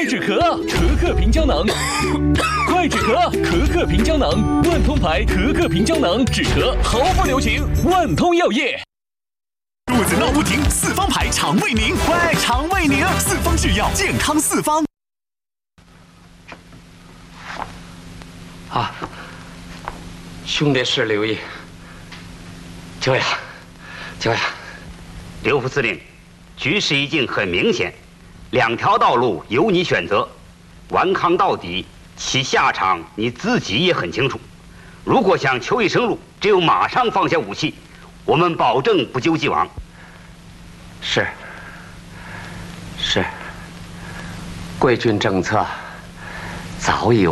快止咳，咳咳平胶囊。快止咳，咳咳平胶囊，万通牌咳咳平胶囊，止咳毫不留情。万通药业。 肚子闹不停，四方牌肠胃宁，快肠胃宁，四方制药，健康四方。 啊，兄弟是刘毅。久仰，久仰。 刘副司令，局势已经很明显，两条道路由你选择，顽抗到底，其下场你自己也很清楚。如果想求一生路，只有马上放下武器，我们保证不究既往。 是，贵军政策早已